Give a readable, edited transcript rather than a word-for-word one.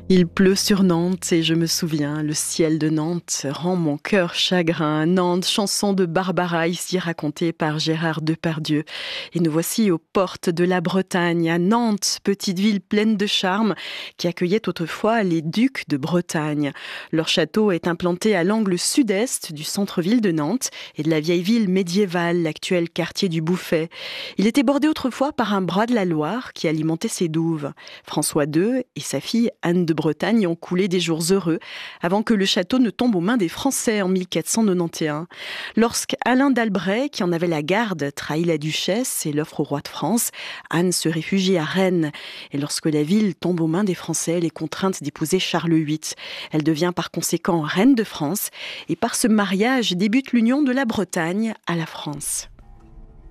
Il pleut sur Nantes et je me souviens, le ciel de Nantes rend mon cœur chagrin. Nantes, chanson de Barbara, ici racontée par Gérard Depardieu. Et nous voici aux portes de la Bretagne, à Nantes, petite ville pleine de charme qui accueillait autrefois les ducs de Bretagne. Leur château est implanté à l'angle sud-est du centre-ville de Nantes et de la vieille ville médiévale, l'actuel quartier du Bouffay. Il était bordé autrefois par un bras de la Loire qui alimentait ses douves. François II et sa fille Anne de Bretagne ont coulé des jours heureux avant que le château ne tombe aux mains des Français en 1491. Lorsqu'Alain d'Albret, qui en avait la garde, trahit la duchesse et l'offre au roi de France, Anne se réfugie à Rennes. Et lorsque la ville tombe aux mains des Français, elle est contrainte d'épouser Charles VIII. Elle devient par conséquent reine de France et par ce mariage débute l'union de la Bretagne à la France.